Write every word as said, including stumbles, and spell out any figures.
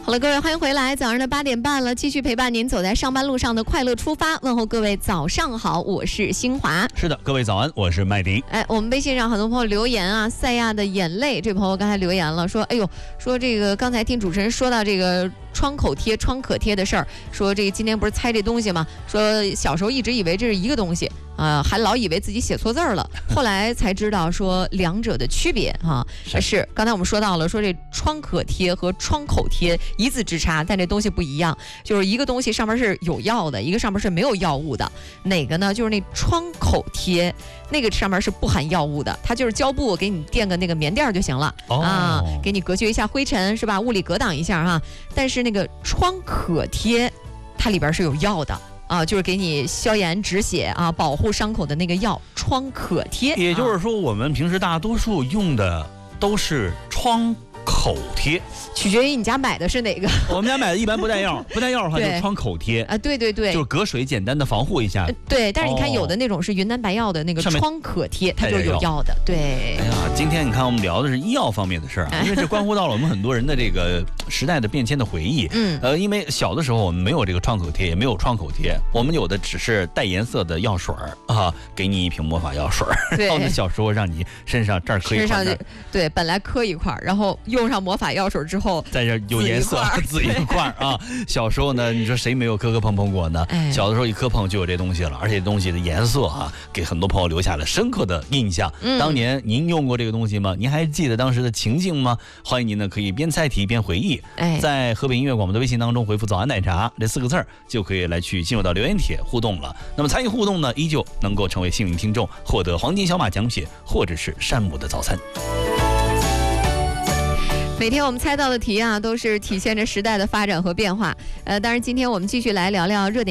好了，各位，欢迎回来。早上的八点半了，继续陪伴您走在上班路上的快乐出发。问候各位早上好，我是新华。 是的，各位早安，我是麦迪。 哎，我们微信上很多朋友留言啊，赛亚的眼泪，这朋友刚才留言了，说，哎呦，说这个刚才听主持人说到这个创口贴、创可贴的事儿，说这个今天不是猜这东西吗？说小时候一直以为这是一个东西。呃，还老以为自己写错字儿了，后来才知道说两者的区别哈、啊。是, 是，刚才我们说到了，说这创可贴和创口贴一字之差，但这东西不一样，就是一个东西上面是有药的，一个上面是没有药物的。哪个呢？就是那创口贴，那个上面是不含药物的，它就是胶布给你垫个那个棉垫就行了、哦、啊，给你隔绝一下灰尘是吧？物理隔挡一下哈、啊。但是那个创可贴，它里边是有药的。啊，就是给你消炎止血啊，保护伤口的那个药创可贴。 也就是说，我们平时大多数用的都是创口贴， 取决于你家买的是哪个。 我们家买的一般不带药，不带药的话就是创口贴啊，对对对， 就是隔水简单的防护一下。呃、 对，但是你看有的那种是云南白药的那个创可贴，它就有药的。对。 哎呀，今天你看我们聊的是医药方面的事儿啊，因为这关乎到了我们很多人的这个时代的变迁的回忆。嗯。呃，因为小的时候我们没有这个创口贴，也没有创口贴，我们有的只是带颜色的药水啊，给你一瓶魔法药水，然后呢小时候让你身上这儿磕一块， 对，本来磕一块，然后用上魔法药水之后， 在这有颜色紫一块啊。小时候呢，你说谁没有磕磕碰碰过呢？哎、小的时候一磕碰就有这东西了，而且这东西的颜色啊，给很多朋友留下了深刻的印象。嗯、当年您用过这个东西吗？您还记得当时的情境吗？欢迎您呢可以边猜题边回忆，哎、在河北音乐广播的微信当中回复“早安奶茶”这四个字儿，就可以来去进入到留言帖互动了。那么参与互动呢，依旧能够成为幸运听众，获得黄金小马奖品或者是山姆的早餐。 每天我们猜到的题啊，都是体现着时代的发展和变化。呃，当然今天我们继续来聊聊热点。